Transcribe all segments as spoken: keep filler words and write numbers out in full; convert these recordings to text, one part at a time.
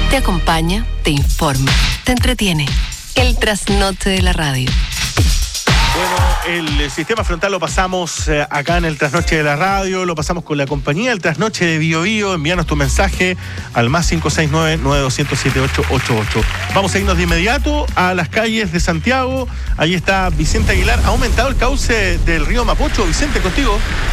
Te acompaña, te informa, te entretiene. El trasnoche de la radio. Bueno, el sistema frontal lo pasamos eh, acá en el Trasnoche de la Radio, lo pasamos con la compañía del Trasnoche de Bio Bio. Envíanos tu mensaje al más cinco seis nueve, nueve dos cero, siete ocho ocho ocho. Vamos a irnos de inmediato a las calles de Santiago. Ahí está Vicente Aguilar. ¿Ha aumentado el cauce del río Mapocho? Vicente, contigo.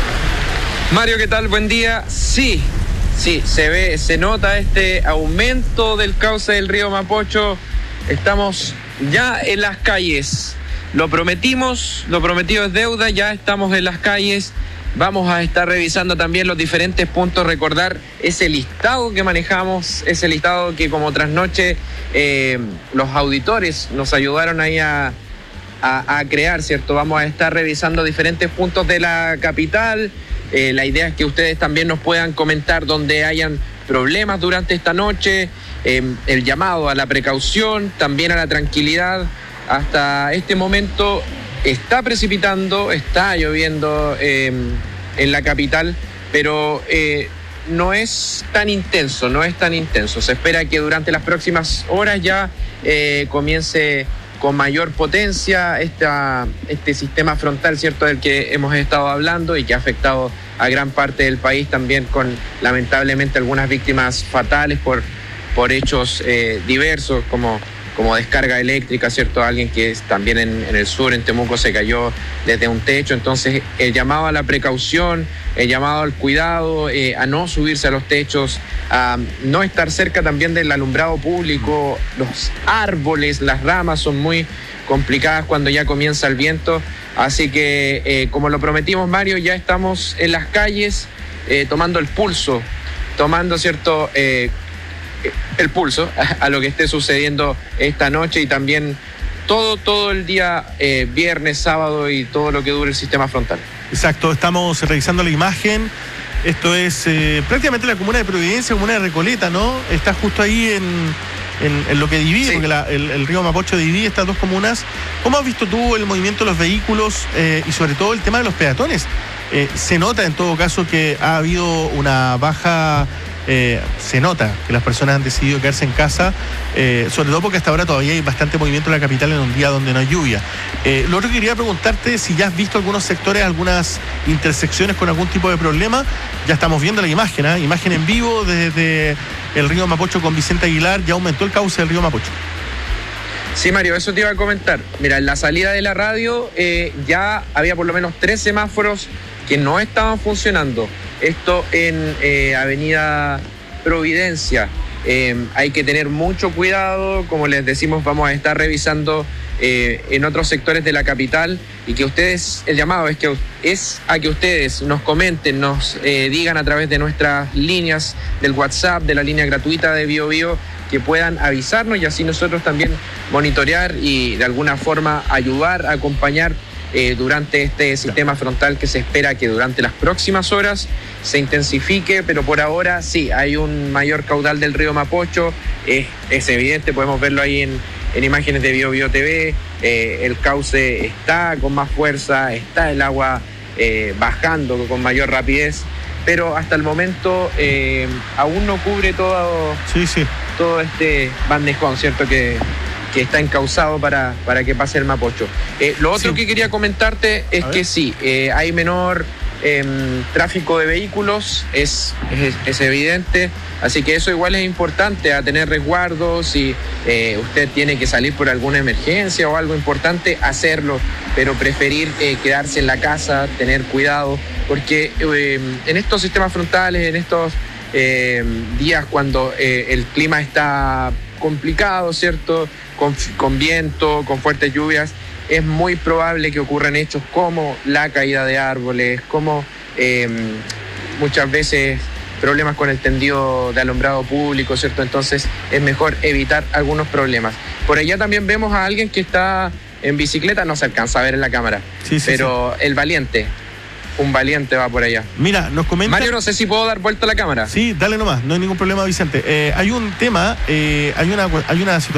Mario, ¿qué tal? Buen día. Sí, sí, se ve, se nota este aumento del cauce del río Mapocho. Estamos ya en las calles. Lo prometimos, lo prometido es deuda, ya estamos en las calles. Vamos a estar revisando también los diferentes puntos, recordar ese listado que manejamos, ese listado que como trasnoche eh, los auditores nos ayudaron ahí a, a, a crear, ¿cierto? Vamos a estar revisando diferentes puntos de la capital. Eh, la idea es que ustedes también nos puedan comentar donde hayan problemas durante esta noche, eh, el llamado a la precaución, también a la tranquilidad. Hasta este momento está precipitando, está lloviendo eh, en la capital, pero eh, no es tan intenso, no es tan intenso. Se espera que durante las próximas horas ya eh, comience con mayor potencia esta, este sistema frontal, ¿cierto?, del que hemos estado hablando y que ha afectado a gran parte del país, también con lamentablemente algunas víctimas fatales por, por hechos eh, diversos, como... como descarga eléctrica, ¿cierto? Alguien que es también en, en el sur, en Temuco, se cayó desde un techo. Entonces, el llamado a la precaución, el llamado al cuidado, eh, a no subirse a los techos, a no estar cerca también del alumbrado público. Los árboles, las ramas son muy complicadas cuando ya comienza el viento. Así que, eh, como lo prometimos, Mario, ya estamos en las calles eh, tomando el pulso, tomando, ¿cierto?, eh, el pulso a lo que esté sucediendo esta noche y también todo, todo el día eh, viernes, sábado y todo lo que dure el sistema frontal. Exacto, estamos revisando la imagen. Esto es eh, prácticamente la comuna de Providencia, comuna de Recoleta, ¿no? Está justo ahí en, en, en lo que divide, sí, porque la, el, el río Mapocho divide estas dos comunas. ¿Cómo has visto tú el movimiento de los vehículos eh, y sobre todo el tema de los peatones? Eh, se nota en todo caso que ha habido una baja... Eh, se nota que las personas han decidido quedarse en casa, eh, sobre todo porque hasta ahora todavía hay bastante movimiento en la capital en un día donde no hay lluvia. Eh, lo otro que quería preguntarte, si ya has visto algunos sectores, algunas intersecciones con algún tipo de problema. Ya estamos viendo la imagen, ¿eh? Imagen en vivo desde el río Mapocho con Vicente Aguilar. Ya aumentó el cauce del río Mapocho. Sí, Mario, eso te iba a comentar. Mira, en la salida de la radio eh, ya había por lo menos tres semáforos que no estaban funcionando. Esto en eh, Avenida Providencia. Eh, hay que tener mucho cuidado, como les decimos, vamos a estar revisando eh, en otros sectores de la capital y que ustedes, el llamado es, que, es a que ustedes nos comenten, nos eh, digan a través de nuestras líneas del WhatsApp, de la línea gratuita de Bio Bio, que puedan avisarnos y así nosotros también monitorear y de alguna forma ayudar, acompañar Eh, durante este sistema frontal que se espera que durante las próximas horas se intensifique, pero por ahora sí, hay un mayor caudal del río Mapocho, eh, es evidente, podemos verlo ahí en, en imágenes de Bio Bio T V, eh, el cauce está con más fuerza, está el agua eh, bajando con mayor rapidez, pero hasta el momento eh, aún no cubre todo, sí, sí. todo este bandejón, ¿cierto?, que... que está encauzado para, para que pase el Mapocho. Eh, lo otro sí. que quería comentarte es que sí, eh, hay menor eh, tráfico de vehículos, es, es, es evidente, así que eso igual es importante, a tener resguardo, si eh, usted tiene que salir por alguna emergencia o algo importante, hacerlo, pero preferir eh, quedarse en la casa, tener cuidado, porque eh, en estos sistemas frontales, en estos eh, días cuando eh, el clima está complicado, ¿cierto?, Con, con viento, con fuertes lluvias, es muy probable que ocurran hechos como la caída de árboles, como eh, muchas veces problemas con el tendido de alumbrado público, ¿cierto? Entonces es mejor evitar algunos problemas. Por allá también vemos a alguien que está en bicicleta, no se alcanza a ver en la cámara, sí, sí, pero sí. El valiente. Un valiente va por allá. Mira, nos comenta... Mario, no sé si puedo dar vuelta a la cámara. Sí, dale nomás, no hay ningún problema, Vicente. Eh, hay un tema, eh, hay una, hay una situación